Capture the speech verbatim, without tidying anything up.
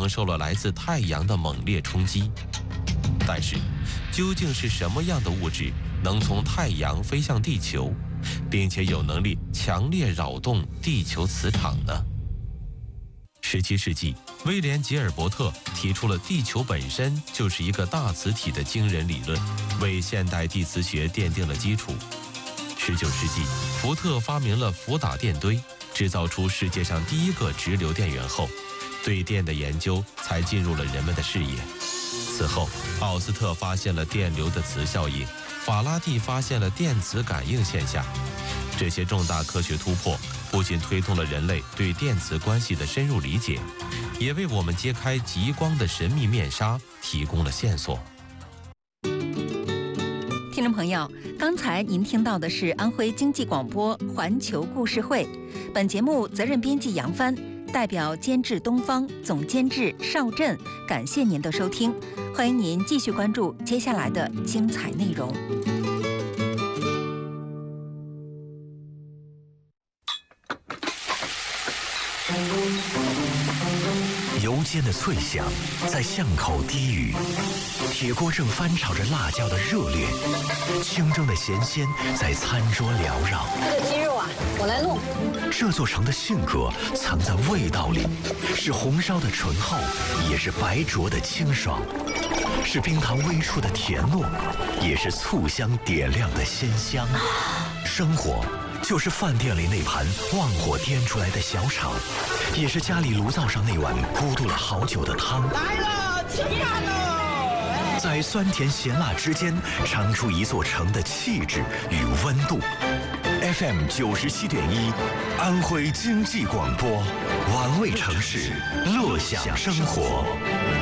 蒙受了来自太阳的猛烈冲击。但是，究竟是什么样的物质能从太阳飞向地球，并且有能力强烈扰动地球磁场呢？十七世纪，威廉·吉尔伯特提出了地球本身就是一个大磁体的惊人理论，为现代地磁学奠定了基础。十九世纪，福特发明了伏打电堆，制造出世界上第一个直流电源后，对电的研究才进入了人们的视野。此后，奥斯特发现了电流的磁效应，法拉第发现了电磁感应现象。这些重大科学突破不仅推动了人类对电磁关系的深入理解，也为我们揭开极光的神秘面纱提供了线索。 听众朋友，刚才您听到的是安徽经济广播环球故事会，本节目责任编辑杨帆，代表监制东方，总监制邵振，感谢您的收听，欢迎您继续关注接下来的精彩内容。 油煎的脆响在巷口低语，铁锅正翻炒着辣椒的热烈，清蒸的咸鲜在餐桌缭绕。 这个鸡肉啊，我来弄。 这座城的性格藏在味道里，是红烧的醇厚，也是白灼的清爽，是冰糖微出的甜糯，也是醋香点亮的鲜香。生活就是饭店里那盘旺火颠出来的小炒，也是家里炉灶上那碗咕嘟了好久的汤。 来了，吃饭喽！ 在酸甜咸辣之间，尝出一座城的气质与温度。F M 九十七点一，安徽经济广播，玩味城市，乐享生活。